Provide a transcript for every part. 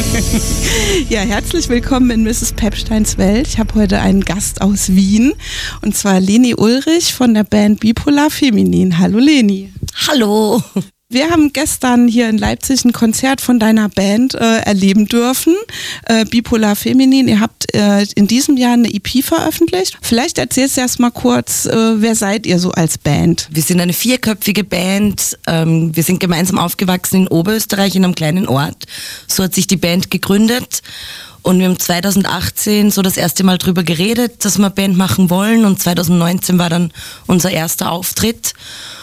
Ja, herzlich willkommen in Mrs. Pepsteins Welt. Ich habe heute einen Gast aus Wien und zwar Leni Ulrich von der Band Bipolar Feminin. Hallo Leni. Hallo. Wir haben gestern hier in Leipzig ein Konzert von deiner Band erleben dürfen, Bipolar Feminin. Ihr habt in diesem Jahr eine EP veröffentlicht. Vielleicht erzählst du erst mal kurz, wer seid ihr so als Band? Wir sind eine 4-köpfige Band. Wir sind gemeinsam aufgewachsen in Oberösterreich in einem kleinen Ort. So hat sich die Band gegründet. Und wir haben 2018 so das erste Mal drüber geredet, dass wir eine Band machen wollen. Und 2019 war dann unser erster Auftritt.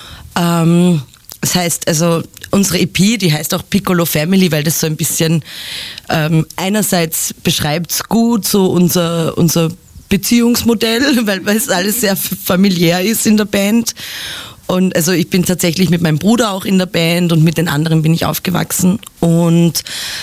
Das heißt, also unsere EP, die heißt auch Piccolo Family, weil das so ein bisschen einerseits beschreibt es gut so unser Beziehungsmodell, weil es alles sehr familiär ist in der Band. Und also ich bin tatsächlich mit meinem Bruder auch in der Band und mit den anderen bin ich aufgewachsen. Und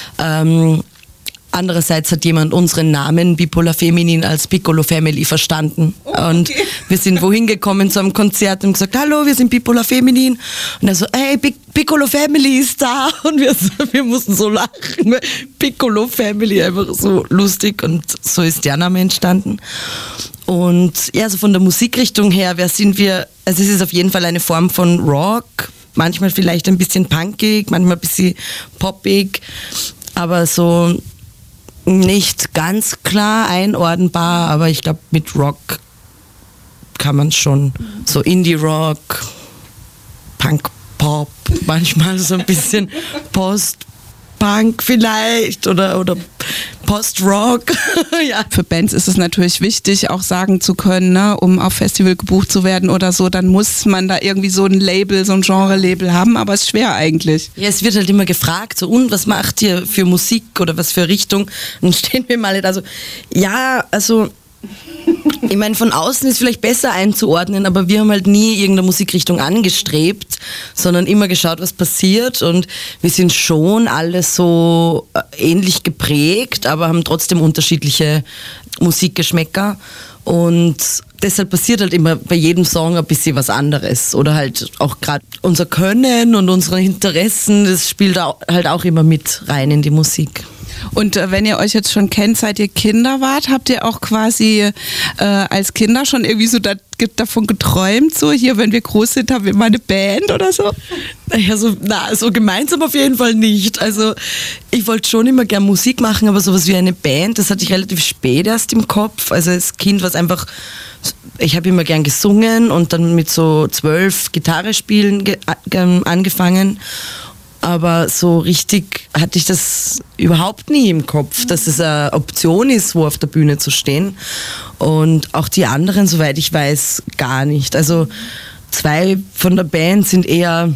andererseits hat jemand unseren Namen Bipolar Feminin als Piccolo Family verstanden. Oh, okay. Und wir sind wohin gekommen zu einem Konzert und gesagt, hallo, wir sind Bipolar Feminin. Und er so, hey, Piccolo Family ist da. Und wir mussten so lachen. Piccolo Family, einfach so lustig. Und so ist der Name entstanden. Und ja, so von der Musikrichtung her, wer sind wir? Also es ist auf jeden Fall eine Form von Rock. Manchmal vielleicht ein bisschen punkig, manchmal ein bisschen poppig. Aber so nicht ganz klar einordnbar, aber ich glaube, mit Rock kann man schon so Indie-Rock, Punk-Pop, manchmal so ein bisschen Post-Punk vielleicht oder Post-Rock. Ja. Für Bands ist es natürlich wichtig, auch sagen zu können, ne, um auf Festival gebucht zu werden oder so, dann muss man da irgendwie so ein Label, so ein Genre-Label haben, aber es ist schwer eigentlich. Ja, es wird halt immer gefragt, so, und was macht ihr für Musik oder was für Richtung? Und dann stehen wir mal da so, ja, also ich meine, von außen ist vielleicht besser einzuordnen, aber wir haben halt nie irgendeine Musikrichtung angestrebt, sondern immer geschaut, was passiert, und wir sind schon alle so ähnlich geprägt, aber haben trotzdem unterschiedliche Musikgeschmäcker, und deshalb passiert halt immer bei jedem Song ein bisschen was anderes, oder halt auch gerade unser Können und unsere Interessen, das spielt halt auch immer mit rein in die Musik. Und wenn ihr euch jetzt schon kennt, seit ihr Kinder wart, habt ihr auch quasi als Kinder schon irgendwie so davon geträumt, so hier, wenn wir groß sind, haben wir mal eine Band oder so? Naja, so gemeinsam auf jeden Fall nicht. Also ich wollte schon immer gern Musik machen, aber sowas wie eine Band, das hatte ich relativ spät erst im Kopf. Also als Kind war es einfach, ich habe immer gern gesungen und dann mit so 12 Gitarre spielen angefangen. Aber so richtig hatte ich das überhaupt nie im Kopf, dass es eine Option ist, wo auf der Bühne zu stehen. Und auch die anderen, soweit ich weiß, gar nicht. Also 2 von der Band sind eher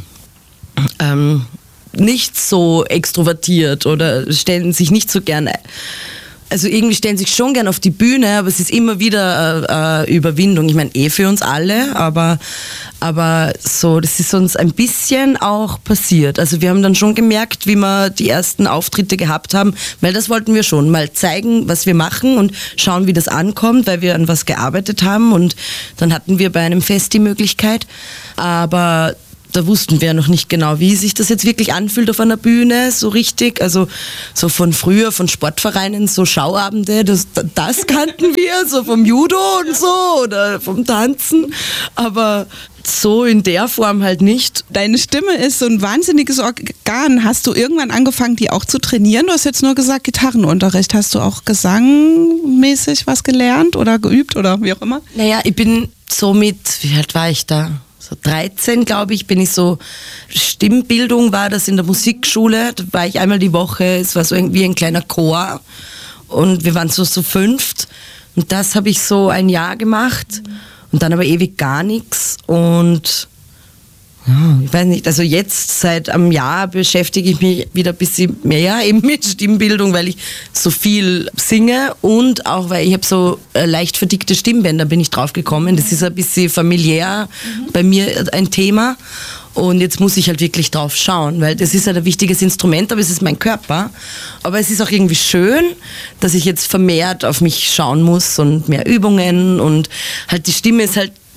nicht so extrovertiert oder stellen sich nicht so gerne. Also irgendwie stellen sich schon gern auf die Bühne, aber es ist immer wieder Überwindung. Ich meine, für uns alle, aber so, das ist uns ein bisschen auch passiert. Also wir haben dann schon gemerkt, wie wir die ersten Auftritte gehabt haben, weil das wollten wir schon, mal zeigen, was wir machen und schauen, wie das ankommt, weil wir an was gearbeitet haben, und dann hatten wir bei einem Fest die Möglichkeit, aber da wussten wir noch nicht genau, wie sich das jetzt wirklich anfühlt auf einer Bühne, so richtig. Also so von früher, von Sportvereinen, so Schauabende, das kannten wir, so vom Judo und so oder vom Tanzen. Aber so in der Form halt nicht. Deine Stimme ist so ein wahnsinniges Organ. Hast du irgendwann angefangen, die auch zu trainieren? Du hast jetzt nur gesagt, Gitarrenunterricht. Hast du auch gesangmäßig was gelernt oder geübt oder wie auch immer? Naja, ich bin so wie alt war ich da? So 13, glaube ich, bin ich so, Stimmbildung war das in der Musikschule, da war ich einmal die Woche, es war so irgendwie ein kleiner Chor und wir waren so 5 und das habe ich so ein Jahr gemacht und dann aber ewig gar nichts, und ja, ich weiß nicht, also jetzt seit einem Jahr beschäftige ich mich wieder ein bisschen mehr eben mit Stimmbildung, weil ich so viel singe und auch, weil ich habe so leicht verdickte Stimmbänder, bin ich drauf gekommen. Das ist ein bisschen familiär bei mir ein Thema, und jetzt muss ich halt wirklich drauf schauen, weil das ist halt ein wichtiges Instrument, aber es ist mein Körper. Aber es ist auch irgendwie schön, dass ich jetzt vermehrt auf mich schauen muss und mehr Übungen, und halt die Stimme ist halt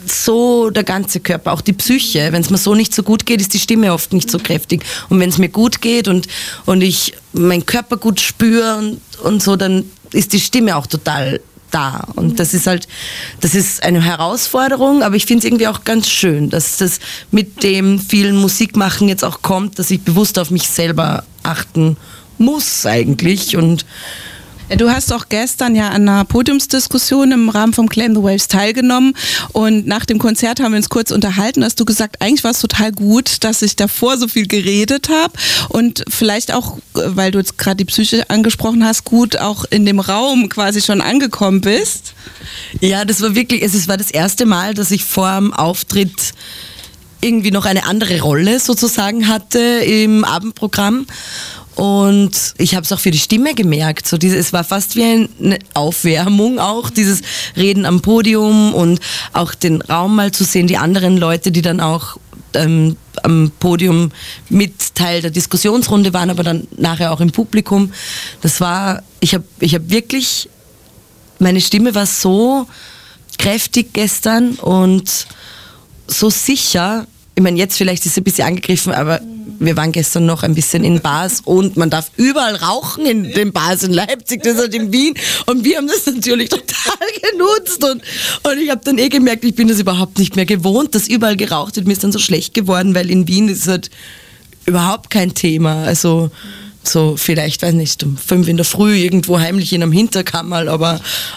so der ganze Körper, auch die Psyche. Wenn es mir so nicht so gut geht, ist die Stimme oft nicht so kräftig. Und wenn es mir gut geht und ich meinen Körper gut spüre und so, dann ist die Stimme auch total da. Und das ist eine Herausforderung, aber ich finde es irgendwie auch ganz schön, dass das mit dem vielen Musikmachen jetzt auch kommt, dass ich bewusst auf mich selber achten muss eigentlich. Und du hast auch gestern ja an einer Podiumsdiskussion im Rahmen vom Claim the Waves teilgenommen und nach dem Konzert haben wir uns kurz unterhalten, hast du gesagt, eigentlich war es total gut, dass ich davor so viel geredet habe und vielleicht auch, weil du jetzt gerade die Psyche angesprochen hast, gut auch in dem Raum quasi schon angekommen bist. Ja, das war wirklich, es war das erste Mal, dass ich vor dem Auftritt irgendwie noch eine andere Rolle sozusagen hatte im Abendprogramm. Und ich habe es auch für die Stimme gemerkt. So es war fast wie eine Aufwärmung auch, dieses Reden am Podium und auch den Raum mal zu sehen, die anderen Leute, die dann auch am Podium mit Teil der Diskussionsrunde waren, aber dann nachher auch im Publikum. Ich hab wirklich, meine Stimme war so kräftig gestern und so sicher. Ich meine, jetzt vielleicht ist sie ein bisschen angegriffen, aber wir waren gestern noch ein bisschen in Bars und man darf überall rauchen in den Bars in Leipzig, das ist halt in Wien und wir haben das natürlich total genutzt und ich habe dann gemerkt, ich bin das überhaupt nicht mehr gewohnt, dass überall geraucht wird. Mir ist dann so schlecht geworden, weil in Wien ist halt überhaupt kein Thema, also so vielleicht, weiß nicht, um 5 in der Früh irgendwo heimlich in einem Hinterkammerl, aber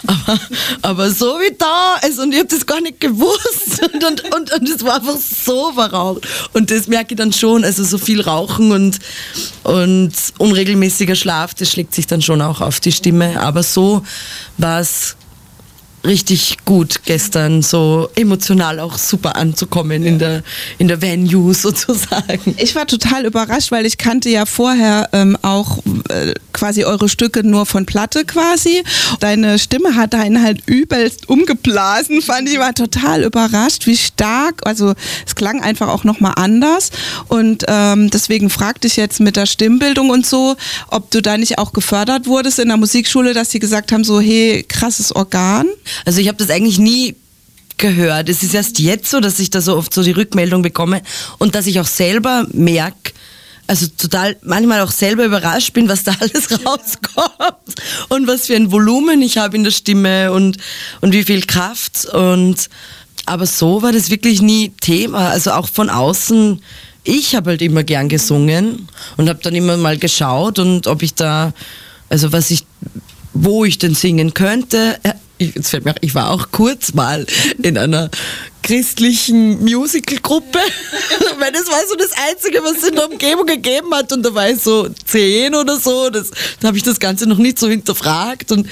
so wie da, also und ich habe das gar nicht gewusst und es war einfach so verraucht und das merke ich dann schon, also so viel Rauchen und unregelmäßiger Schlaf, das schlägt sich dann schon auch auf die Stimme, aber so war es richtig gut gestern, so emotional auch super anzukommen in der Venue sozusagen. Ich war total überrascht, weil ich kannte ja vorher auch quasi eure Stücke nur von Platte quasi. Deine Stimme hat einen halt übelst umgeblasen, fand ich, war total überrascht, wie stark, also es klang einfach auch nochmal anders und deswegen fragte ich jetzt mit der Stimmbildung und so, ob du da nicht auch gefördert wurdest in der Musikschule, dass sie gesagt haben, so hey, krasses Organ. Also ich habe das eigentlich nie gehört. Es ist erst jetzt so, dass ich da so oft so die Rückmeldung bekomme und dass ich auch selber merke, also total manchmal auch selber überrascht bin, was da alles rauskommt und was für ein Volumen ich habe in der Stimme und wie viel Kraft. Aber so war das wirklich nie Thema. Also auch von außen, ich habe halt immer gern gesungen und habe dann immer mal geschaut und ob ich da, also wo ich denn singen könnte. Jetzt fällt mir auch, ich war auch kurz mal in einer christlichen Musicalgruppe, weil das war so das Einzige, was es in der Umgebung gegeben hat und da war ich so 10 oder so, da habe ich das Ganze noch nicht so hinterfragt und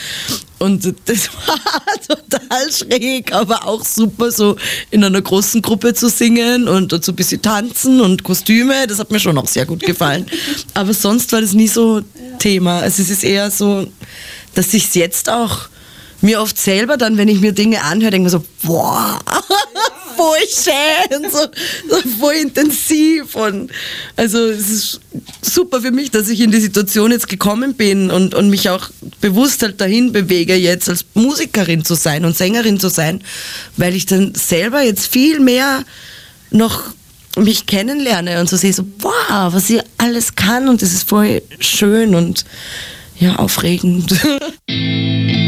das war total schräg, aber auch super, so in einer großen Gruppe zu singen und so ein bisschen tanzen und Kostüme, das hat mir schon auch sehr gut gefallen, aber sonst war das nie so Thema, also es ist eher so, dass ich es jetzt auch mir oft selber dann, wenn ich mir Dinge anhöre, denke ich mir so, boah, voll schön, so voll intensiv und also es ist super für mich, dass ich in die Situation jetzt gekommen bin und mich auch bewusst halt dahin bewege, jetzt als Musikerin zu sein und Sängerin zu sein, weil ich dann selber jetzt viel mehr noch mich kennenlerne und so sehe, so, wow, was ich alles kann und das ist voll schön und ja, aufregend.